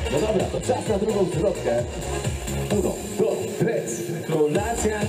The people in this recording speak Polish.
No dobra, to czas na drugą zwrotkę. 1, 2, 3. Kolacja